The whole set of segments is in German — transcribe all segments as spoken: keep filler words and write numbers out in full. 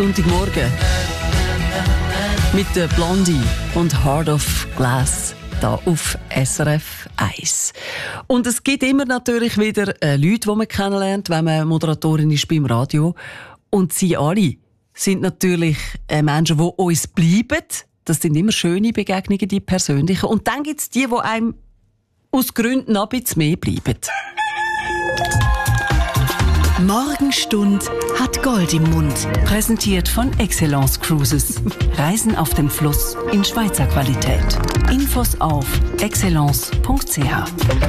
Sonntagmorgen mit der Blondie und Heart of Glass da auf S R F eins. Und es gibt immer natürlich wieder äh, Leute, die man kennenlernt, wenn man Moderatorin ist beim Radio. Und sie alle sind natürlich äh, Menschen, die uns bleiben. Das sind immer schöne Begegnungen, die persönlichen. Und dann gibt es die, die einem aus Gründen ein bisschen mehr bleiben. Morgenstund hat Gold im Mund. Präsentiert von Excellence Cruises. Reisen auf dem Fluss in Schweizer Qualität. Infos auf excellence punkt c h.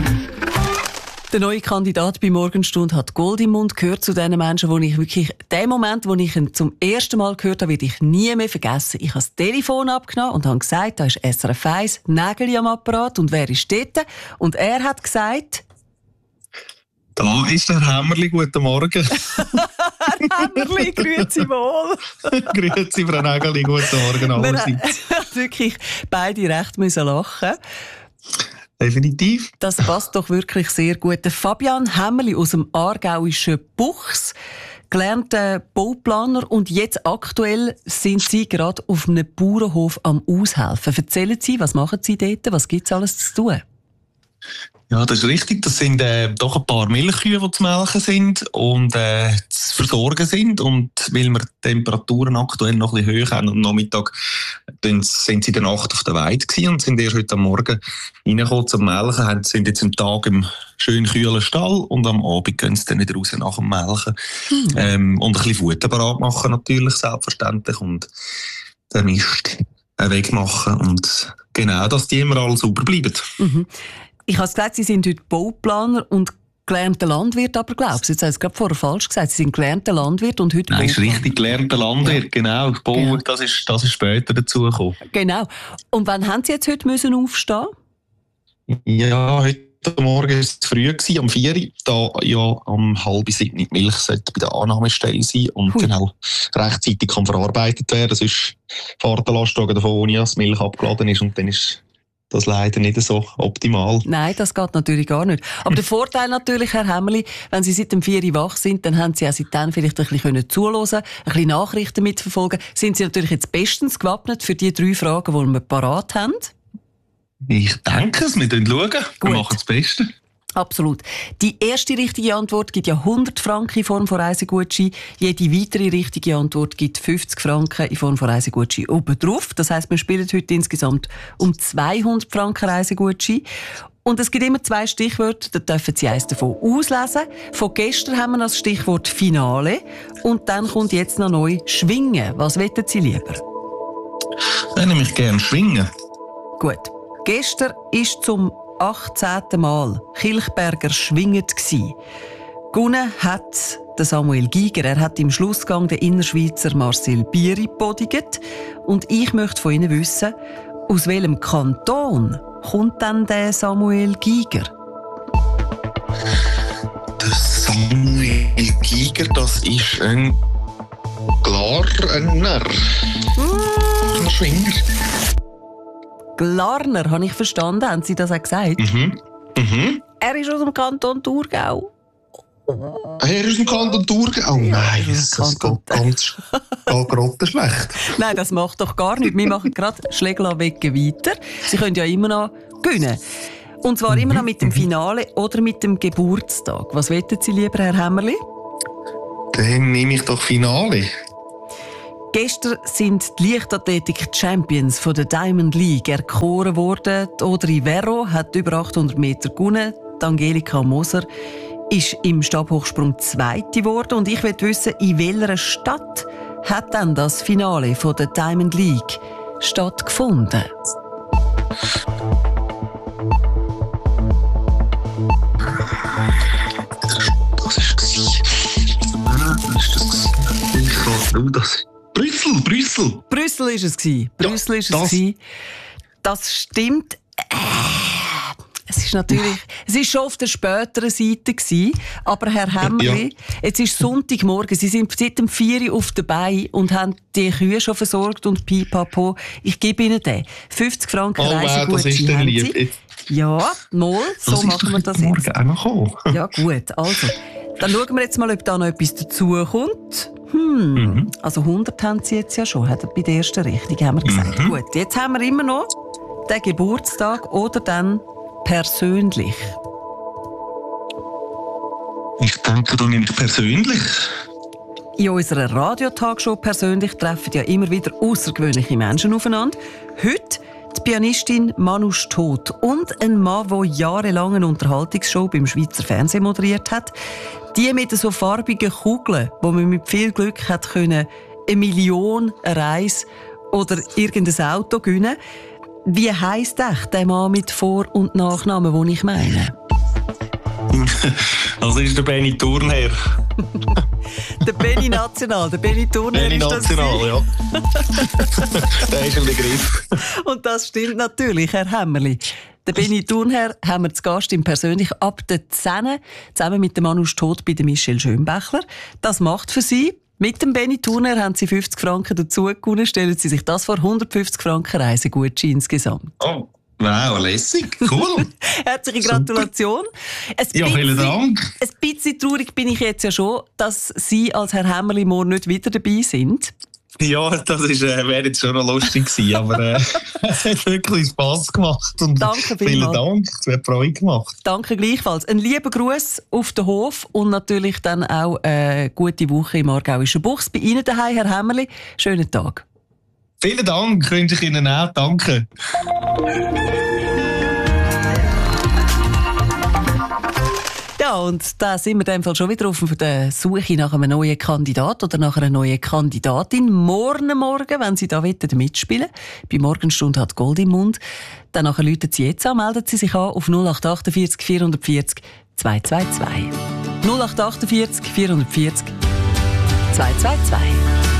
Der neue Kandidat bei Morgenstund hat Gold im Mund, gehört zu den Menschen, wo ich wirklich, den Moment, wo ich ihn zum ersten Mal gehört habe, werde ich nie mehr vergessen. Ich habe das Telefon abgenommen und habe gesagt, da ist S R F eins, Nägel am Apparat und wer ist dort? Und er hat gesagt... Da ist der Hämmerli, guten Morgen. Herr Hämmerli, grüezi wohl. Grüezi, Frau Nägeli, guten Morgen allerseits. Wir haben wirklich beide recht müssen lachen. Definitiv. Das passt doch wirklich sehr gut. Der Fabian Hämmerli aus dem aargauischen Buchs, gelernter Bauplaner, und jetzt aktuell sind Sie gerade auf einem Bauernhof am Aushelfen. Erzählen Sie, was machen Sie dort? Was gibt es alles zu tun? Ja, das ist richtig. Das sind äh, doch ein paar Milchkühe, die zu melken sind und äh, zu versorgen sind. Und weil wir die Temperaturen aktuell noch ein bisschen hoch haben, am Nachmittag dann sind sie in der Nacht auf der Weide gewesen und sind erst heute am Morgen reingekommen zum Melken. Haben, sind jetzt am Tag im schönen kühlen Stall und am Abend gehen sie dann wieder raus nach dem Melken. Mhm. Ähm, und ein bisschen Futter parat machen natürlich, selbstverständlich. Und den Mist wegmachen. Und genau, dass die immer alle sauber bleiben. Mhm. Ich habe gesagt, Sie sind heute Bauplaner und gelernter Landwirt, aber glaubst du, jetzt haben Sie es gerade vorher falsch gesagt, Sie sind gelernter Landwirt und heute Nein, Bauplaner. ist richtig, gelernter Landwirt, ja. Genau. Bau, genau. Das, ist, das ist später dazugekommen. Genau. Und wann haben Sie jetzt heute müssen aufstehen? Ja, heute Morgen war es früh, gewesen, um vier Uhr, da ja um halb sieben die Milch sollte bei der Annahmestelle sein und Hui. Dann auch rechtzeitig kann verarbeitet werden. Sonst fährt der Lastwagen davon, dass die Milch abgeladen ist und dann ist das leider nicht so optimal. Nein, das geht natürlich gar nicht. Aber der Vorteil natürlich, Herr Hämmerli, wenn Sie seit dem vier Uhr wach sind, dann haben Sie auch seitdem vielleicht ein bisschen zuhören, ein bisschen Nachrichten mitverfolgen. Sind Sie natürlich jetzt bestens gewappnet für die drei Fragen, die wir parat haben? Ich denke es, wir schauen. Gut. Wir machen das Beste. Absolut. Die erste richtige Antwort gibt ja hundert Franken in Form von Reisegutschein. Jede weitere richtige Antwort gibt fünfzig Franken in Form von Reisegutschein obendrauf. Das heisst, wir spielen heute insgesamt um zweihundert Franken Reisegutschein. Und es gibt immer zwei Stichwörter, da dürfen Sie eins davon auslesen. Von gestern haben wir das Stichwort Finale. Und dann kommt jetzt noch neu Schwingen. Was wollen Sie lieber? Dann nehme ich gerne Schwingen. Gut. Gestern ist zum achtzehnten Mal Kilchberger schwingend gsi. Gewonnen hat der Samuel Giger. Er hat im Schlussgang den Innerschweizer Marcel Bieri podigt. Und ich möchte von Ihnen wissen, aus welchem Kanton kommt denn der Samuel Giger? Der Samuel Giger, das ist ein Glarner. Mm. Ein Schwinger. Glarner, habe ich verstanden. Haben Sie das auch gesagt? Mhm. Mhm. Er ist aus dem Kanton Thurgau. Er ist aus dem Kanton Thurgau? Oh nein, das, das geht ganz grottenschlecht. Nein, das macht doch gar nichts. Wir machen gerade Schlägler-Wegge weiter. Sie können ja immer noch gewinnen. Und zwar mhm. immer noch mit dem Finale oder mit dem Geburtstag. Was wollen Sie lieber, Herr Hämmerli? Dann nehme ich doch Finale. Gestern sind die Leichtathletik-Champions von der Diamond League erkoren worden. Die Audrey Verro hat über achthundert Meter gewonnen. Die Angelika Moser ist im Stabhochsprung Zweite geworden. Und ich will wissen, in welcher Stadt hat dann das Finale von der Diamond League stattgefunden? Das ist es. Das ist das. Ich kann das. Brüssel, Brüssel. Brüssel ist es gsi. Brüssel ja, ist es das. gsi. Das stimmt. Äh, es ist natürlich, es ist schon auf der späteren Seite gsi. Aber Herr Hämmerli, ja. Jetzt ist Sonntagmorgen. Sie sind seit dem vier Uhr auf dabei und haben die Kühe schon versorgt und pipapo. Ich gebe Ihnen den. fünfzig Franken oh, Reisegutschein wow, das ist haben lieb. Sie. Ja, mal. So das machen wir das jetzt. Morgen auch noch kommen. Ja, gut. Also, dann schauen wir jetzt mal, ob da noch etwas dazukommt. Hm. Mm, mhm. Also hundert haben sie jetzt ja schon, hat er bei der ersten Richtung, haben wir gesagt. Mhm. Gut, jetzt haben wir immer noch den Geburtstag oder dann persönlich. Ich denke, du nimmst persönlich. In unserer Radiotagshow persönlich treffen ja immer wieder außergewöhnliche Menschen aufeinander. Heute die Pianistin Manu Stot und ein Mann, der jahrelang eine Unterhaltungsshow beim Schweizer Fernsehen moderiert hat. Die mit so farbigen Kugeln, wo man mit viel Glück hat können, eine Million, eine Reise oder irgendein Auto gewinnen. Wie heisst echt der Mann mit Vor- und Nachnamen, den ich meine? Das ist der Benny Thurnherr. Der Benny National, der Benny Thurnherr Benny ist das National, ja. Der ist ein Begriff. Und das stimmt natürlich, Herr Hämmerli. Der Benny Thurnherr haben wir zu Gast im persönlich ab der zehn, zusammen mit dem Manu Stot bei der Michelle Schönbächler. Das macht für Sie. Mit dem Benny Thurnherr haben Sie fünfzig Franken dazu gewonnen. Stellen Sie sich das vor, hundertfünfzig Franken Reisegutschein insgesamt. Oh. Wow, lässig, cool. Herzliche Gratulation. Ein ja, bisschen, vielen Dank. Ein bisschen traurig bin ich jetzt ja schon, dass Sie als Herr Hämmerli morgen nicht wieder dabei sind. Ja, das ist, äh, wäre jetzt schon noch lustig gewesen, aber äh, es hat wirklich Spass gemacht. Und Danke vielen vielmals. Dank, es hat Freude gemacht. Danke gleichfalls. Ein lieber Gruß auf den Hof und natürlich dann auch eine gute Woche im Aargauischen Buchs. Bei Ihnen daheim, Herr Hämmerli. Schönen Tag. Vielen Dank, wünsche ich Ihnen auch. Danke. Ja, und da sind wir in dem Fall schon wieder auf der Suche nach einem neuen Kandidat oder nach einer neuen Kandidatin. Morgen Morgen, wenn Sie da mitspielen wollen, bei Morgenstunde hat Gold im Mund, dann rufen Sie jetzt an, melden Sie sich an auf null acht achtundvierzig vierhundertvierzig zweihundertzweiundzwanzig. null acht achtundvierzig vierhundertvierzig zweihundertzweiundzwanzig.